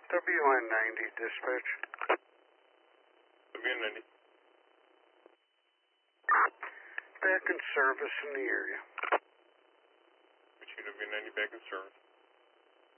WN90, dispatch. WN90. Back in service in the area. WN90 back in service.